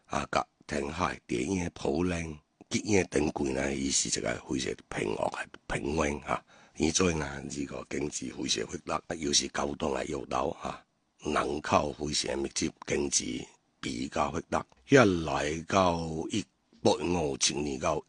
甲填海第一個普靈，第一個登記呢，伊是一個非常平和嘅平穩嚇。現在呢，呢個經濟非常發達，又是交通嘅要道嚇，人口非常密集，經濟比較發達。一來到1857年到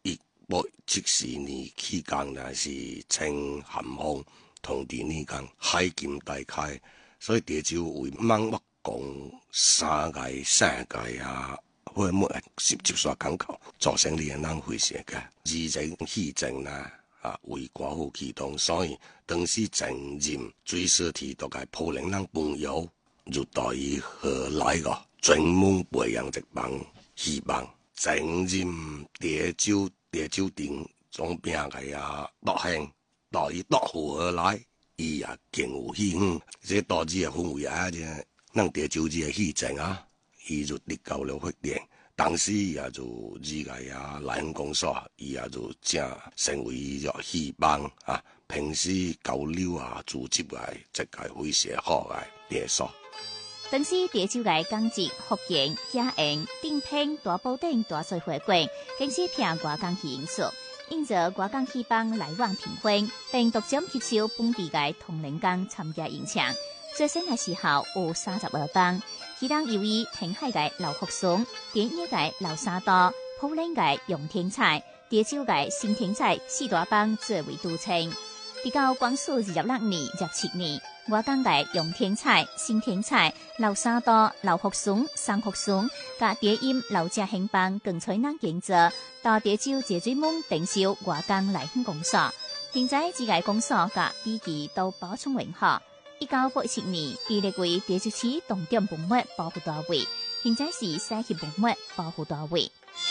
1874年期間呢，是清咸豐同治年間海禁大開，所以潮州為猛木工三個世界啊，或者接刷港口，造成呢人非常嘅議政議政啦。為國父啟動，所以當時前任最少提到嘅普寧人朋友，就對於何來個專門培養一幫希望。前任潮州tỉnh總兵嘅獨興，對於獨父而來，伊也更有希望。這導致嘅氛圍啊，咱潮州嘅議政啊，伊就得到了發展。當時也就依個來訪公所，伊也就正成為咗希望啊，平時交流組織嘅一個非常好嘅地所。 當時潮州嘅港籍、福建、嘉應、頂屏、大埔等大細會館，更是聽外港戲因素，因着外港戲幫來往頻繁，並獨佔吸收本地嘅同齡工參加演唱。最新嘅時候有32幫。其中由於填海嘅劉福松、典野嘅劉沙多、普寧嘅楊天才、潮州嘅新天才四大幫最為著稱。直到光緒26年、27年，外港嘅楊天才、新天才、劉沙多、劉福松、宋福松，甲低音劉家興幫更取能競爭，到潮州節水門訂修外港來訪公所。現在這個公所甲比基都保存完好。1987年，被列為潮州市重點文物保護單位，現在是世界文物保護單位。